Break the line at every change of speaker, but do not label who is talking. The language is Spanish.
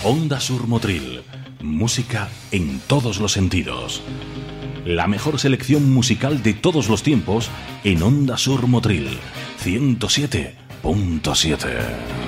Onda Sur Motril. Música en todos los sentidos. La mejor selección musical de todos los tiempos en Onda Sur Motril 107.7.